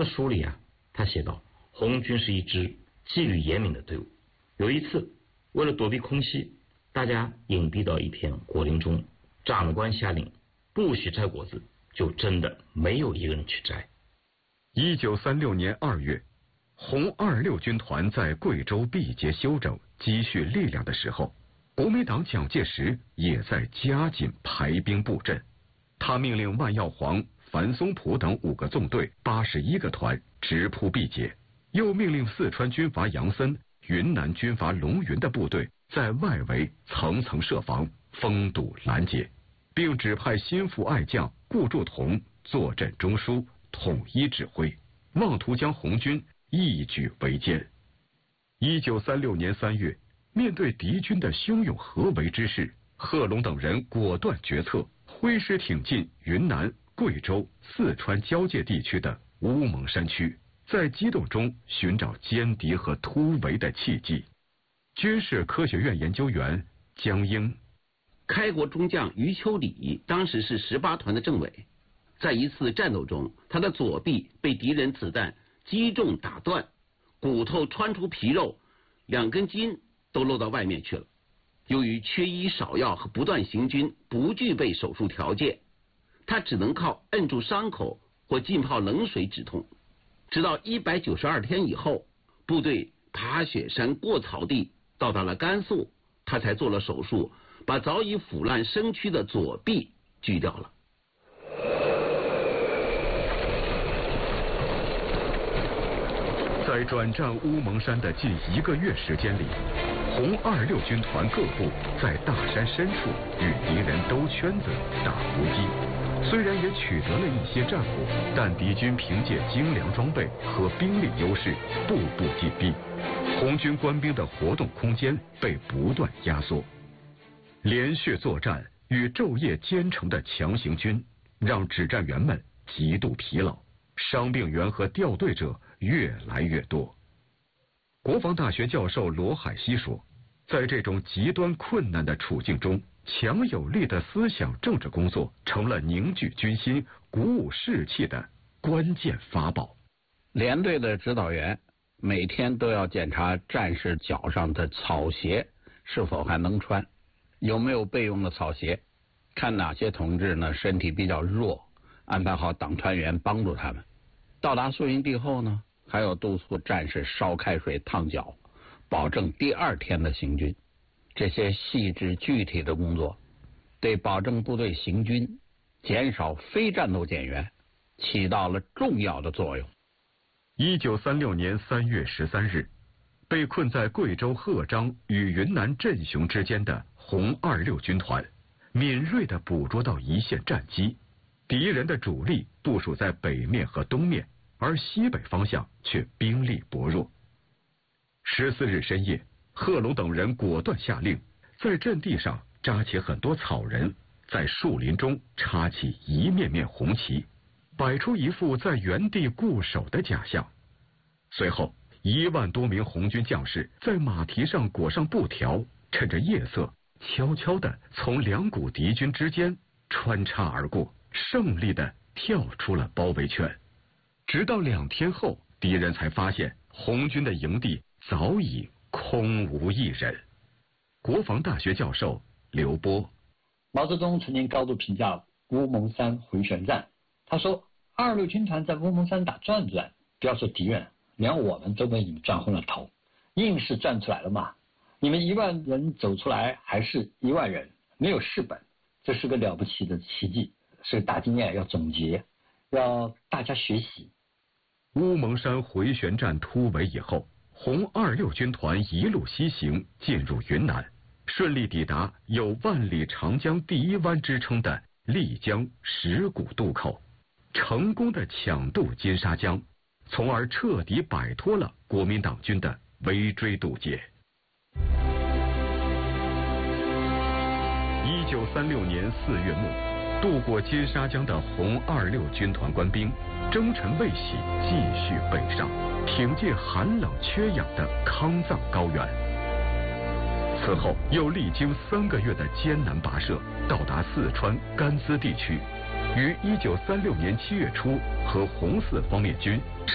的书里啊，他写道，红军是一支纪律严明的队伍。有一次，为了躲避空袭，大家隐蔽到一片果林中，长官下令不许摘果子，就真的没有一个人去摘。 1936年2月，红26军团在贵州毕节休整，积蓄力量的时候，国民党蒋介石也在加紧排兵布阵。他命令万耀煌、樊松浦等5个纵队、81个团直扑毕节，又命令四川军阀杨森、云南军阀龙云的部队在外围层层设防，封堵拦截，并指派心腹爱将顾祝同坐镇中枢，统一指挥，妄图将红军一举围歼。1936年3月，面对敌军的汹涌合围之势，贺龙等人果断决策，挥师挺进云南、贵州、四川交界地区的乌蒙山区，在激动中寻找歼敌和突围的契机。军事科学院研究员江英， 开国中将余秋里当时是18团的政委，在一次战斗中，他的左臂被敌人子弹击中打断，骨头穿出皮肉，2根筋都露到外面去了。由于缺医少药和不断行军，不具备手术条件，他只能靠摁住伤口或浸泡冷水止痛。直到192天以后，部队爬雪山过草地，到达了甘肃，他才做了手术，把早已腐烂生蛆的左臂锯掉了。 在转战乌蒙山的近1个月时间里，红26军团各部在大山深处与敌人兜圈子、打伏击。虽然也取得了一些战果，但敌军凭借精良装备和兵力优势，步步紧逼，红军官兵的活动空间被不断压缩。连续作战与昼夜兼程的强行军，让指战员们极度疲劳，伤病员和掉队者越来越多。国防大学教授罗海西说，在这种极端困难的处境中，强有力的思想政治工作成了凝聚军心、鼓舞士气的关键法宝。 连队的指导员每天都要检查战士脚上的草鞋是否还能穿，有没有备用的草鞋，看哪些同志呢身体比较弱，安排好党团员帮助他们。到达宿营地后呢，还要督促战士烧开水烫脚，保证第2天的行军。这些细致具体的工作，对保证部队行军、减少非战斗减员起到了重要的作用。 1936年3月13日，被困在贵州鹤章与云南镇雄之间的红26军团，敏锐地捕捉到一线战机，敌人的主力部署在北面和东面，而西北方向却兵力薄弱。14日深夜，贺龙等人果断下令，在阵地上扎起很多草人，在树林中插起一面面红旗，摆出一副在原地固守的假象。随后，1万多名红军将士在马蹄上裹上布条，趁着夜色，悄悄地从2股敌军之间穿插而过，胜利地跳出了包围圈。直到2天后，敌人才发现红军的营地早已空无一人。国防大学教授刘波， 毛泽东曾经高度评价乌蒙山回旋战，他说26军团在乌蒙山打转转，不要说敌人，连我们都被你们转昏了头，硬是转出来了嘛。你们1万人走出来还是1万人，没有事本，这是个了不起的奇迹，是个大经验，要总结，要大家学习。 乌蒙山回旋战突围以后，红26军团一路西行，进入云南，顺利抵达有万里长江第1湾之称的丽江石鼓渡口，成功的抢渡金沙江，从而彻底摆脱了国民党军的围追堵截。1936年4月末，渡过金沙江的红26军团官兵征尘未洗，继续北上，挺进寒冷缺氧的康藏高原。此后又历经3个月的艰难跋涉，到达四川甘孜地区，于1936年7月初和红四方面军